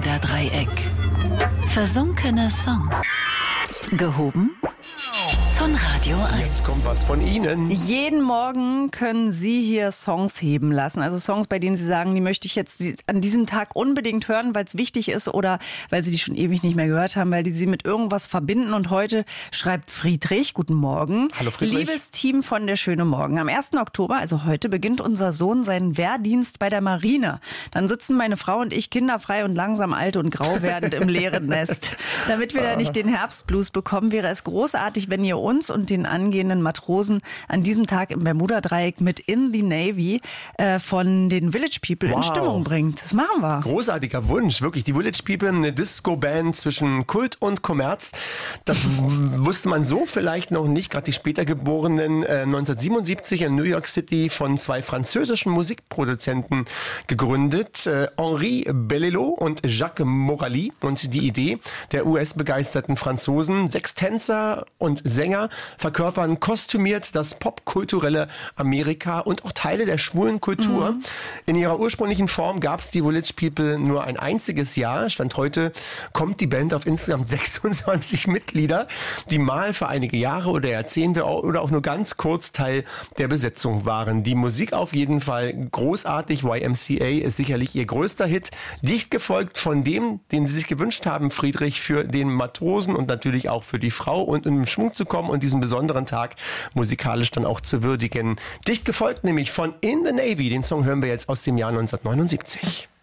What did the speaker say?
Bermuda-Dreieck. Versunkene Songs. Gehoben von Radio 1. Jetzt kommt was von Ihnen. Jeden Morgen können Sie hier Songs heben lassen. Also Songs, bei denen Sie sagen, die möchte ich jetzt an diesem Tag unbedingt hören, weil es wichtig ist oder weil Sie die schon ewig nicht mehr gehört haben, weil die Sie mit irgendwas verbinden. Und heute schreibt Friedrich, guten Morgen. Hallo Friedrich. Liebes Team von der Schöne Morgen. Am 1. Oktober, also heute, beginnt unser Sohn seinen Wehrdienst bei der Marine. Dann sitzen meine Frau und ich kinderfrei und langsam alt und grau werdend im leeren Nest. Damit wir da nicht den Herbstblues bekommen, wäre es großartig, wenn ihr uns und den angehenden Matrosen an diesem Tag im Bermuda-Dreieck mit In the Navy von den Village People in Stimmung bringt. Das machen wir. Großartiger Wunsch, wirklich. Die Village People, eine Disco-Band zwischen Kult und Kommerz. Das wusste man so vielleicht noch nicht. Gerade die später geborenen 1977 in New York City von zwei französischen Musikproduzenten gegründet. Henri Bellelot und Jacques Morali. Und die Idee der US-begeisterten Franzosen, 6 Tänzer und Sänger verkörpern kostümiert das popkulturelle Amerika und auch Teile der schwulen Kultur. In ihrer ursprünglichen Form gab es die Village People nur ein einziges Jahr. Stand heute kommt die Band auf insgesamt 26 Mitglieder, die mal für einige Jahre oder Jahrzehnte oder auch nur ganz kurz Teil der Besetzung waren. Die Musik auf jeden Fall großartig. YMCA ist sicherlich ihr größter Hit. Dicht gefolgt von dem, den sie sich gewünscht haben, Friedrich, für den Matrosen und natürlich auch für die Frau und im Schwung zu kommen und diesen besonderen Tag musikalisch dann auch zu würdigen. Dicht gefolgt nämlich von In the Navy. Den Song hören wir jetzt aus dem Jahr 1979.